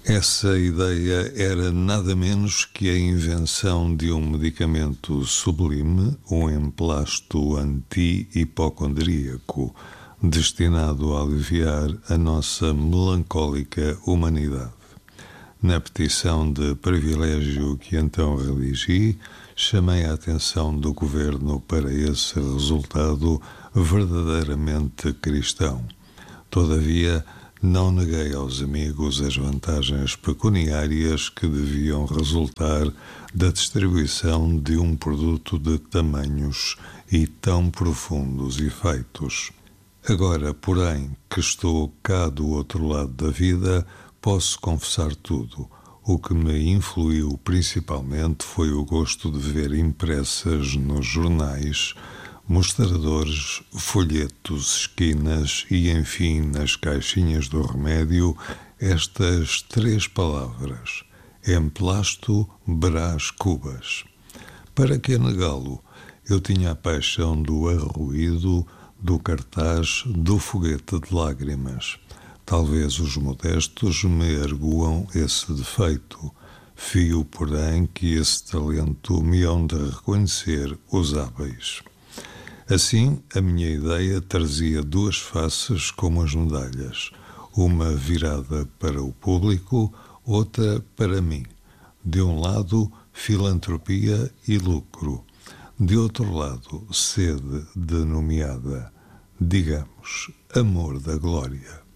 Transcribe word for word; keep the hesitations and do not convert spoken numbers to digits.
Essa ideia era nada menos que a invenção de um medicamento sublime, um emplasto anti-hipocondríaco, destinado a aliviar a nossa melancólica humanidade. Na petição de privilégio que então redigi, chamei a atenção do governo para esse resultado verdadeiramente cristão. Todavia, não neguei aos amigos as vantagens pecuniárias que deviam resultar da distribuição de um produto de tamanhos e tão profundos efeitos. Agora, porém, que estou cá do outro lado da vida, posso confessar tudo. O que me influiu principalmente foi o gosto de ver impressas nos jornais, mostradores, folhetos, esquinas e, enfim, nas caixinhas do remédio, estas três palavras: emplasto Brás Cubas. Para que negá-lo? Eu tinha a paixão do arruído, do cartaz, do foguete de lágrimas. Talvez os modestos me arguam esse defeito. Fio, porém, que esse talento me hão de reconhecer os hábeis. Assim, a minha ideia trazia duas faces como as medalhas, uma virada para o público, outra para mim. De um lado, filantropia e lucro. De outro lado, sede denominada, digamos, amor da glória.